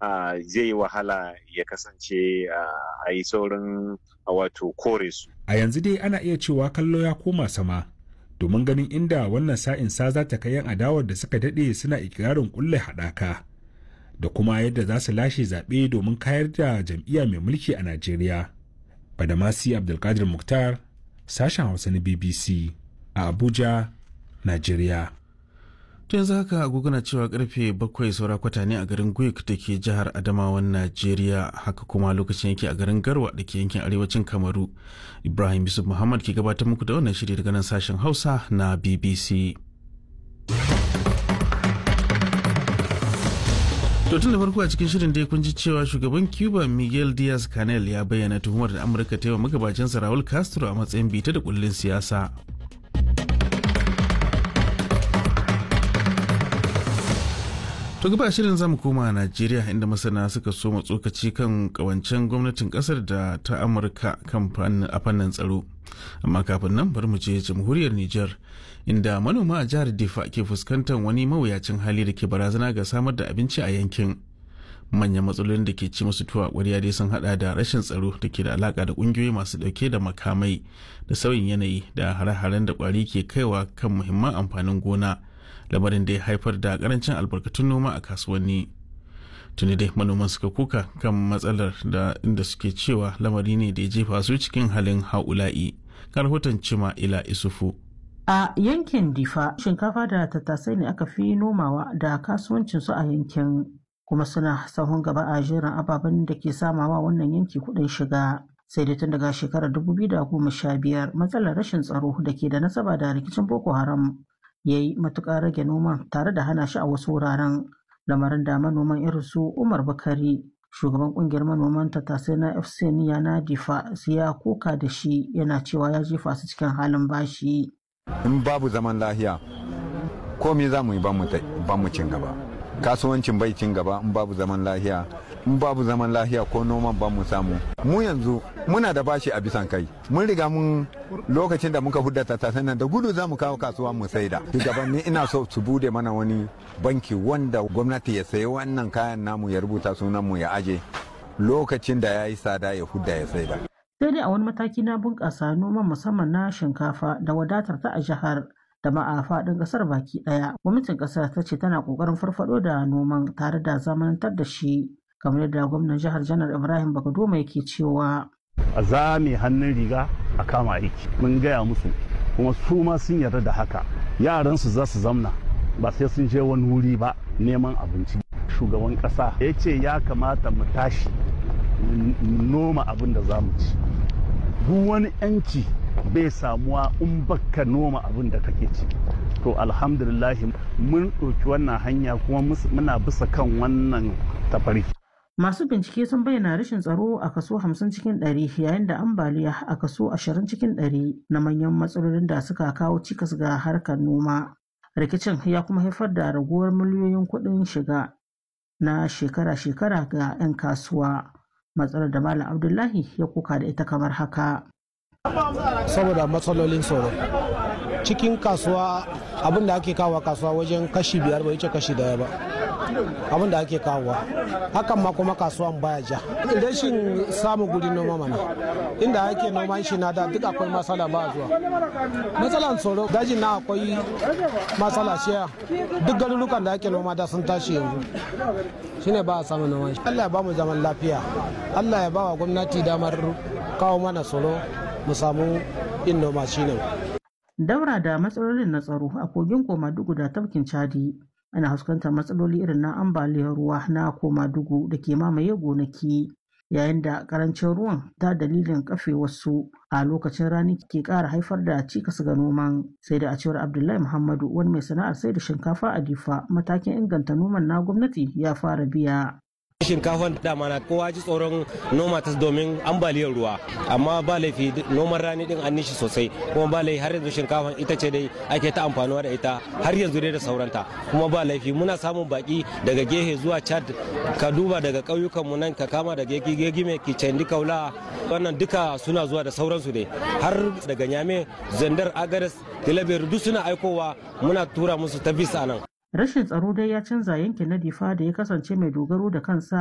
zai yi wahala ya kasance a yi saurin wato kore su. A yanzu dai ana iya cewa kallo ya koma sama domin ganin inda wannan sa'in sa za ta kai yan adawar da suka daɗe suna ikirarin kulle haɗaka da kuma yadda za su lashe zaɓe domin kayar da jam'iyya mai mulki a Najeriya. Badamasi Abdulkadir Mukhtar, sashen Hausa na BBC a Abuja, Najeriya. To yanzu haka agogona cewa karfe 7 saura kwata ne a garin Guik da ke jihar Adamawan Najeriya, haka kuma lokacin yake a garin Garwa da ke yankin arewacin Kamaru. Ibrahim Yusuf Muhammad ke gabatar muku da wannan shiri daga nan sashen Hausa na BBC. To tun da farko a cikin shirin dai kun ji cewa shugaban Cuba Miguel Diaz-Canel ya bayyana tuhumar da Amurka ta yi wa magabacinsa Raul Castro a matsayin bita da kullin siyasa. To gaba shirin zamu koma Najeriya inda masana suka so tsokaci kan kawancen gwamnatin kasar da ta Amurka kan a fannin tsaro. Amma kafin nan bari mu je jamhuriyar Nijar inda manoma a jihar Difa ke fuskantar wani mawuyacin hali da ke barazana ga samar da abinci a yankin. Manyan matsalolin da ke ci musu tuwa ƙwarya dai sun hada da rashin tsaro da ke da alaka da ƙungiyoyi masu dauke da makamai da sauyin yanayi da hare-haren da ƙwari ke kaiwa kan muhimman amfanin gona. Lamarin da ya haifar da karancin albarkatun noma a kasuwanni. Tuni dai manoman suka kuka kan matsalar da inda suke cewa lamari ne da ya jefa su cikin halin haula'i. Kan rahoton Cima Ila Isufu. A yankin Difa, shinkafa da tattasai ne aka fi nomawa da kasuwancinsu a yankin, kuma suna sahun gaba a jerin ababen da ke samawa wannan yanki kuɗin shiga. Sai dai tun daga shekarar 2015 matsalar rashin tsaro da ke da nasaba da rikicin Boko Haram ya yi matuƙar rage noman tare da hana shi a wasu wuraren, lamarin da manoman irin su Umar Bakari, shugaban ƙungiyar manoman tattasai na FCNIA na Difa, ya koka da shi, yana cewa ya jefa su cikin halin bashi. In babu zaman lahiya komai za mu yi ba mu cin gaba, kasuwancin bai cin gaba in babu zaman lahiya, in babu zaman lahiya ko noman ba mu samu. Mu yanzu muna da bashi a bisan kai, mun riga mun lokacin da muka hudda tattasai nan da gudu za mu kawo kasuwa mu saida. Shugabanni ina so su bude mana wani banki wanda gwamnati ya sayi wannan kayan namu ya rubuta sunan mu ya aje, lokacin da ya yi tsada ya hudda ya saida. Sai dai a wani mataki na bunƙasa noman musamman na shinkafa da wadatar ta a jihar da ma a faɗin ƙasar baki ɗaya, gwamnatin ƙasar ta ce tana ƙoƙarin farfaɗo da noman tare da zamanantar da shi, kamar yadda gwamnan jihar Janar Ibrahim Bakadoma yake cewa. A zame hannun riga a kama aiki, mun gaya musu kuma su ma sun yarda da haka. Yaransu za su zamna ba sai sun je wani wuri ba neman abinci. Shugaban ƙasa ya ce ya kamata mu tashi noma abin da za mu ci. Duk wani 'yanci bai samuwa in baka noma abin da kake ci. To alhamdulillahi mun ɗauki wannan hanya kuma muna bisa kan wannan tafarki. Masu bincike sun bayyana rashin tsaro a kaso 50 cikin 100 yayin da ambaliya a kaso 20 cikin 100 na manyan matsalolin da suka kawo cikas ga harkar noma. Rikicin ya kuma haifar da raguwar miliyoyin kuɗin shiga na shekara-shekara ga 'yan kasuwa. Matsalar da Malam Abdullahi ya kuka da ita kamar haka. Saboda matsalolin tsaro cikin kasuwa abin da ake kawo kasuwa wajen kashi 5 bai wuce kashi 1 ba abin da ake kawo, hakan ma kuma kasuwan baya ja. Rashin samun guri noma mana inda ake noman shi na da duk akwai matsala ba zuwa. Matsalan tsaro dajin na akwai matsala shiya, duk garurukan da ake noma da sun tashi yanzu shine ba a samun noman shi. Allah ya ba mu zaman lafiya, Allah ya ba wa gwamnati damar kawo mana tsaro mu samu yin noma shine. Daura da matsalolin na tsaro a kogin Komadugu da tafkin Chadi ana fuskantar matsaloli irin na ambaliyar ruwa na Komadugu da ke mamaye gonaki, yayin da karancin ruwan ta dalilin kafe wasu a lokacin rani ke ƙara haifar da cikas ga noman. Sai da a cewar Abdullahi Muhammadu, wani mai sana'ar sai da shinkafa a Difa, matakin inganta noman na gwamnati ya fara biya. Shinkafan dama na kowa ji tsoron noma ta domin ambaliyar ruwa, amma ba laifi noman rani din an nishi sosai, kuma ba laifi har yanzu shinkafan ita ce dai ake ta amfanuwa da ita har yanzu dai da sauranta, kuma ba laifi muna samun baki daga gehe zuwa Chad, ka duba daga ƙauyukan mu nan ka kama daga Gegime, Kicendi, Kaula, wannan duka suna zuwa da sauransu dai har daga Nyame, Zandar, Agares, Tilaberi duk suna aikowa, muna tura musu ta bisa nan. Rashin tsaro dai ya canza yankin na Difa da ya kasance mai dogaro da kansa